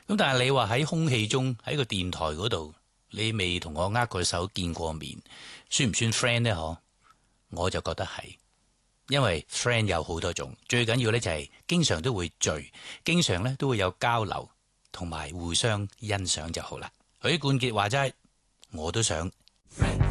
咁但係你話喺空氣中喺個電台嗰度，你未同我握過手見過面，算唔算 friend 呢？嗬，我就覺得係，因為 friend 有好多種，最緊要呢就係經常都會聚，經常呢都會有交流，同埋互相欣賞就好啦。許冠傑話齋，我都想。Friend